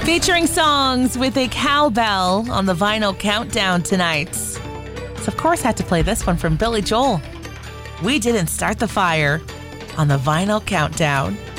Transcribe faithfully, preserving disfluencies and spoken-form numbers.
Featuring songs with a cowbell on the Vinyl Countdown tonight. So of course had to play this one from Billy Joel. We Didn't Start the Fire on the Vinyl Countdown.